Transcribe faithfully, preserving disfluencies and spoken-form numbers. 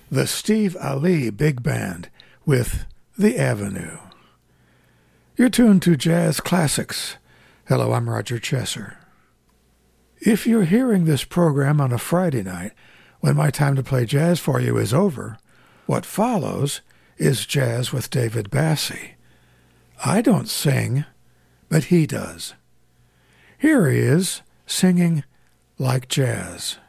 the Steve Ali Big Band with The Avenue. You're tuned to Jazz Classics. Hello, I'm Roger Chesser. If you're hearing this program on a Friday night, when my time to play jazz for you is over, what follows is Jazz with David Bassie. I don't sing, but he does. Here he is, singing like jazz.